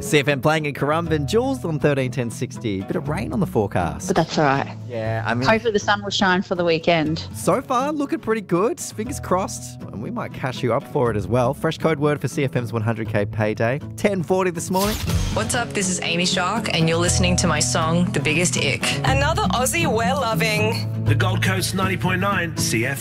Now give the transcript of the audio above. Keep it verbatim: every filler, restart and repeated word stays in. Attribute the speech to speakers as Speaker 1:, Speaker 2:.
Speaker 1: C F M playing in Currumbin. Jules on thirteen ten sixty. Bit of rain on the forecast.
Speaker 2: But that's all right.
Speaker 1: Yeah, I mean,
Speaker 2: Hopefully the sun will shine for the weekend.
Speaker 1: so far looking pretty good. Fingers crossed. And we might cash you up for it as well. Fresh code word for C F M's one hundred K payday. ten forty this morning.
Speaker 3: What's up? This is Amy Shark, and you're listening to my song, The Biggest Ick.
Speaker 4: Another Aussie we're loving.
Speaker 5: The Gold Coast ninety point nine C F M.